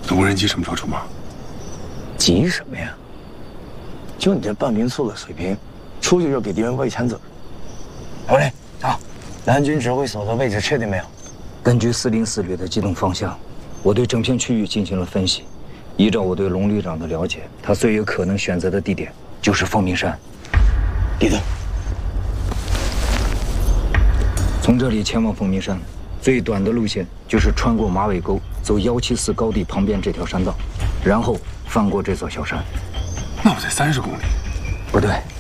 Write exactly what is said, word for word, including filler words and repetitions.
那无人机什么时候出马？ 急什么呀？就你这半兵卒的水平，出去就给敌人喂枪子。好嘞，走。南军指挥所的位置确定没有？ 根据四零四旅的机动方向，我对整片区域进行了分析。依照我对龙旅长的了解，他最有可能选择的地点就是凤鸣山。 李登， 从这里前往凤鸣山，最短的路线就是穿过马尾沟，走幺七四高地旁边这条山道，然后翻过这座小山。 那不得三十公里？ 不对，